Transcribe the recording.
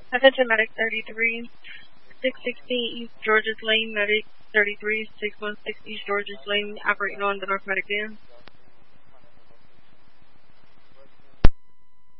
Attention Medic 33, 660 East Georges Lane, Medic 33, 616 East Georges Lane, operating on the North Medic van.